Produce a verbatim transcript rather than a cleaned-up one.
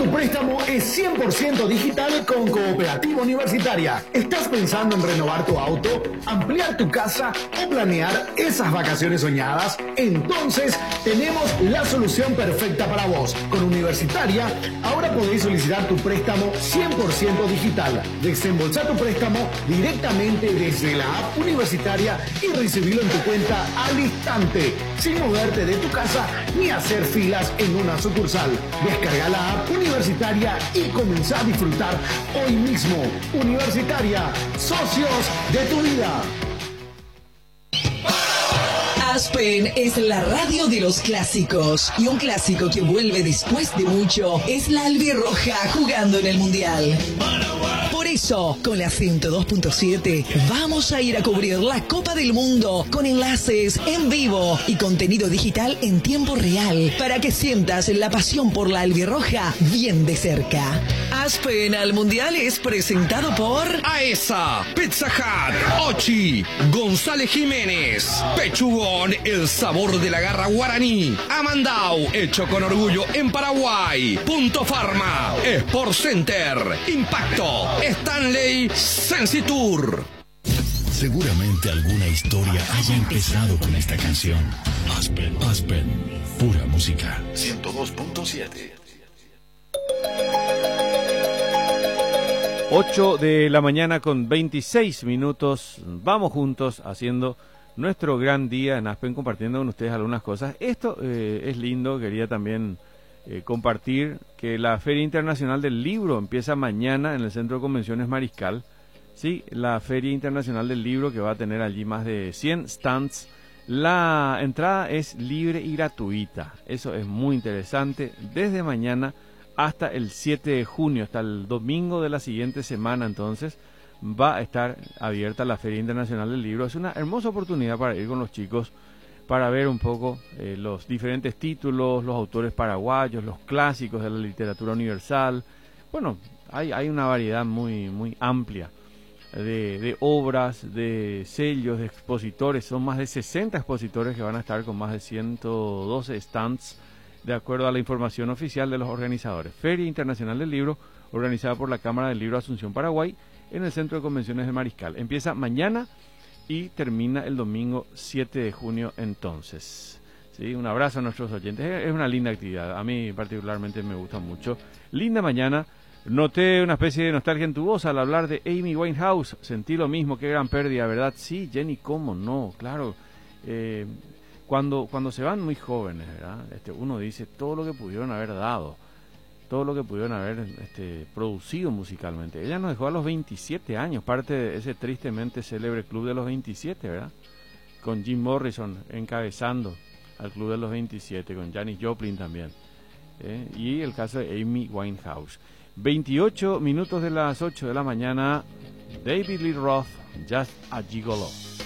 Tu préstamo es cien por ciento digital con Cooperativa Universitaria. ¿Estás pensando en renovar tu auto, ampliar tu casa o planear esas vacaciones soñadas? Entonces tenemos la solución perfecta para vos. Con Universitaria ahora podéis solicitar tu préstamo cien por ciento digital. Desembolsar tu préstamo directamente desde la app Universitaria y recibirlo en tu cuenta al instante, sin moverte de tu casa ni hacer filas en una sucursal. Descarga la app Universitaria y comenzá a disfrutar hoy mismo. Universitaria, socios de tu vida. Aspen es la radio de los clásicos, y un clásico que vuelve después de mucho es la albirroja jugando en el Mundial. Por eso, con la ciento dos punto siete vamos a ir a cubrir la Copa del Mundo con enlaces en vivo y contenido digital en tiempo real para que sientas la pasión por la albirroja bien de cerca. Aspen al Mundial es presentado por AESA, Pizza Hut, Ochi, González Jiménez, Pechugón, el sabor de la garra guaraní, Amandau, hecho con orgullo en Paraguay, Punto Pharma, Sport Center, Impacto, Stanley, Sensitour. Seguramente alguna historia haya empezado con esta canción. Aspen, Aspen, pura música. ciento dos punto siete. ocho de la mañana con veintiséis minutos. Vamos juntos haciendo nuestro gran día en Aspen, compartiendo con ustedes algunas cosas. Esto eh, es lindo, quería también eh, compartir que la Feria Internacional del Libro empieza mañana en el Centro de Convenciones Mariscal. Sí, la Feria Internacional del Libro, que va a tener allí más de cien stands. La entrada es libre y gratuita. Eso es muy interesante. Desde mañana hasta el siete de junio, hasta el domingo de la siguiente semana, entonces, va a estar abierta la Feria Internacional del Libro. Es una hermosa oportunidad para ir con los chicos, para ver un poco eh, los diferentes títulos, los autores paraguayos, los clásicos de la literatura universal. Bueno, hay, hay una variedad muy, muy amplia de, de obras, de sellos, de expositores. Son más de sesenta expositores que van a estar con más de ciento doce stands, de acuerdo a la información oficial de los organizadores. Feria Internacional del Libro, organizada por la Cámara del Libro Asunción Paraguay, en el Centro de Convenciones de Mariscal. Empieza mañana y termina el domingo siete de junio entonces. ¿Sí? Un abrazo a nuestros oyentes. Es una linda actividad. A mí particularmente me gusta mucho. Linda mañana. Noté una especie de nostalgia en tu voz al hablar de Amy Winehouse. Sentí lo mismo, qué gran pérdida, ¿verdad? Sí, Jenny, ¿cómo no? Claro. Eh, cuando, cuando se van muy jóvenes, ¿verdad? Este, uno dice todo lo que pudieron haber dado, todo lo que pudieron haber este, producido musicalmente. Ella nos dejó a los veintisiete años, parte de ese tristemente célebre Club de los veintisiete, ¿verdad? Con Jim Morrison encabezando al Club de los veintisiete, con Janis Joplin también. ¿eh? Y el caso de Amy Winehouse. veintiocho minutos de las ocho de la mañana, David Lee Roth, Just a Gigolo.